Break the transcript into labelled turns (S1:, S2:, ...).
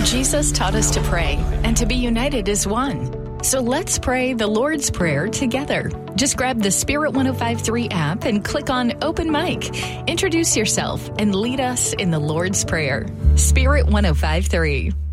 S1: Jesus taught us to pray and to be united as one. So let's pray the Lord's Prayer together. Just grab the Spirit 105.3 app and click on Open Mic. Introduce yourself and lead us in the Lord's Prayer. Spirit 105.3.